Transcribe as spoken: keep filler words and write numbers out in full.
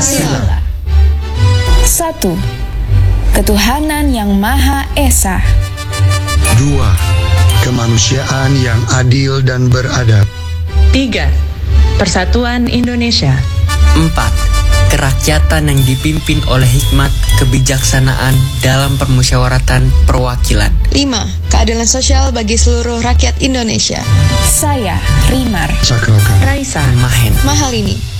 Pancasila. Satu, ketuhanan yang Maha Esa. Dua, kemanusiaan yang adil dan beradab. Tiga, persatuan Indonesia. Empat, kerakyatan yang dipimpin oleh hikmat kebijaksanaan dalam permusyawaratan perwakilan. Lima, keadilan sosial bagi seluruh rakyat Indonesia. Saya, Rimar Sakrakan. Raisa. Mahen. Mahalini.